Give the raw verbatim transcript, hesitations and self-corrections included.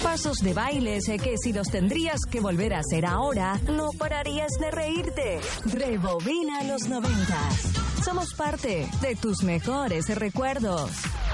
Pasos de bailes que si los tendrías que volver a hacer ahora, no pararías de reírte. Rebobina los noventas. Somos parte de tus mejores recuerdos.